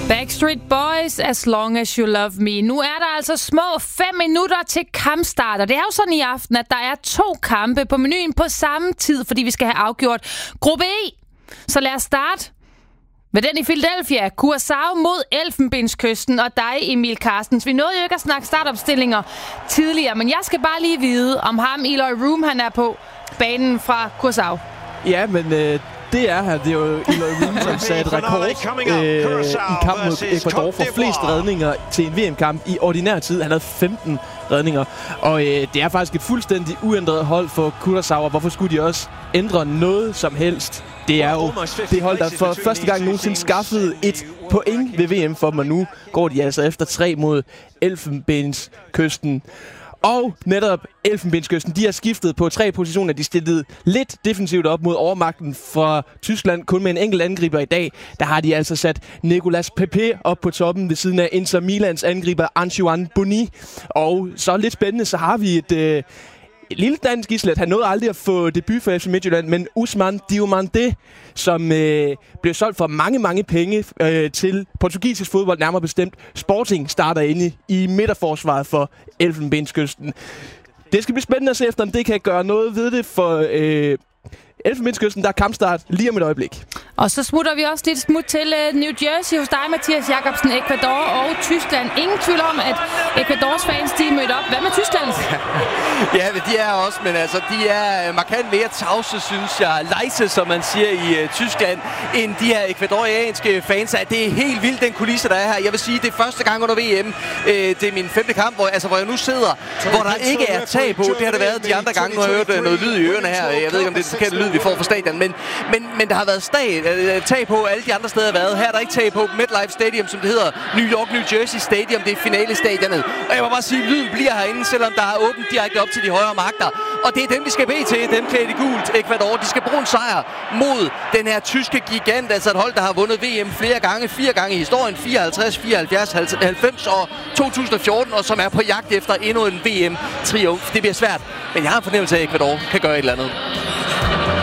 Backstreet Boys, As Long As You Love Me. Nu er der altså små 5 minutter til kampstart, og det er jo sådan i aften, at der er 2 kampe på menuen på samme tid, fordi vi skal have afgjort gruppe E. Så lad os starte med den i Philadelphia. Curaçao mod Elfenbenskysten, og dig, Emil Carstens. Vi nåede jo ikke at snakke startopstillinger tidligere, men jeg skal bare lige vide, om ham, Eloy Room, han er på banen fra Curaçao. Ja, men det er her. Det er jo Eloy Room, som satte rekord i kamp mod Ecuador for flest redninger til en VM-kamp i ordinær tid. Han havde 15 redninger, og det er faktisk et fuldstændig uændret hold for Curaçao, og hvorfor skulle de også ændre noget som helst? Det er jo det hold, der for første gang nogensinde skaffede et point ved VM for dem, og nu går de altså efter 3 mod Elfenbenskysten. Og netop Elfenbenskysten, de har skiftet på 3 positioner. De stillede lidt defensivt op mod overmagten fra Tyskland, kun med en enkelt angriber i dag. Der har de altså sat Nicolas Pepe op på toppen ved siden af Inter Milans angriber Antoine Boni. Og så lidt spændende, så har vi et lille dansk islet. Han nåede aldrig at få debut for FC Midtjylland, men Ousmane Diomande, som blev solgt for mange penge til portugisisk fodbold, nærmere bestemt Sporting, starter inde i midterforsvaret for Elfenbenskysten. Det skal blive spændende at se efter, om det kan gøre noget ved det for Elfenbenskysten. Der er kampstart lige om et øjeblik. Og så smutter vi også lidt smut til New Jersey hos dig, Mathias Jacobsen, Ecuador og Tyskland. Ingen tvivl om, at Ecuadors fans, de er mødt op. Hvad med Tyskland? Ja, de er også, men altså, de er markant mere tavse, synes jeg. Leise, som man siger i Tyskland, end de her ecuadorianske fans. Det er helt vildt, den kulisse, der er her. Jeg vil sige, det er første gang under VM. Det er min 5. kamp, hvor jeg nu sidder, hvor der ikke er tag på. Det har det været de andre gange. Nu har jeg hørt noget lyd i ørerne her. Jeg ved ikke, om det er den forkerte lyd, vi får fra stadion, men der har været tag på alle de andre steder været. Her er der ikke tag på MetLife Stadium, som det hedder. New York, New Jersey Stadium, det er finalestadionet. Og jeg må bare sige, at lyden bliver herinde, selvom der er åbent direkte op til de højere magter. Og det er dem, vi skal bede til. Dem klædt i gult, Ecuador. De skal bruge en sejr mod den her tyske gigant. Altså et hold, der har vundet VM flere gange. 4 gange i historien. 54, 74, 90 og 2014. Og som er på jagt efter endnu en VM-triumf. Det bliver svært. Men jeg har en fornemmelse af, at Ecuador kan gøre et eller andet.